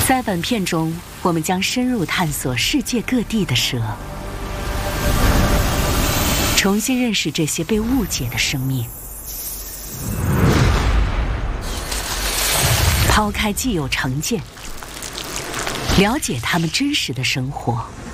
在本片中，我们将深入探索世界各地的蛇，重新认识这些被误解的生命，抛开既有成见，了解他们真实的生活。